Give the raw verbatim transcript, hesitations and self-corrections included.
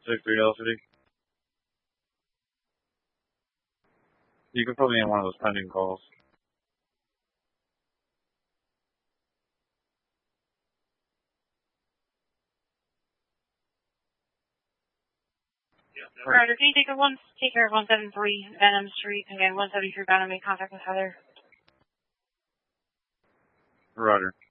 six three L City. You can put me in one of those pending calls. Roger, can you take, a one, take care of one seven three Venom Street, and then one seventy-three bound and make contact with Heather? Roger.